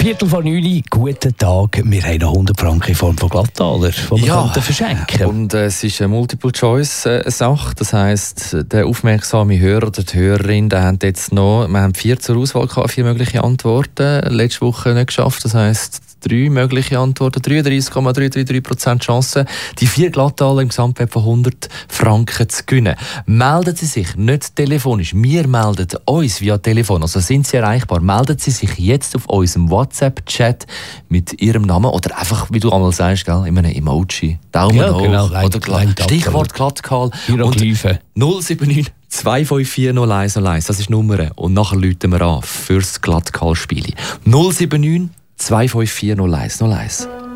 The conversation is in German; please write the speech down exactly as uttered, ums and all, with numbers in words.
Viertel vor neun, guten Tag. Wir haben noch hundert Franken in Form von Glattaler, die wir Ja, könnten verschenken. Und äh, es ist eine Multiple-Choice-Sache. Das heisst, der aufmerksame Hörer oder die Hörerin, der haben jetzt noch, wir haben vier zur Auswahl gehabt, vier mögliche Antworten. Letzte Woche nicht geschafft. Das heisst, drei mögliche Antworten, dreiunddreißig Komma drei drei drei Prozent Chance, die vier Glattaler im Gesamtwert von hundert Franken zu gewinnen. Melden Sie sich nicht telefonisch. Wir melden uns via Telefon. Also sind Sie erreichbar. Melden Sie sich jetzt auf unserem WhatsApp-Chat mit Ihrem Namen oder einfach, wie du einmal sagst, gell, in einem Emoji. Daumen Ja, hoch genau, oder Line- Stichwort Glattkarl. Hieroglyphen. null sieben neun zwei fünf vier null eins null eins. Das ist die Nummer. Und nachher läuten wir an fürs Glattkarl-Spiel. null sieben neun zwei fünf vier null eins null eins.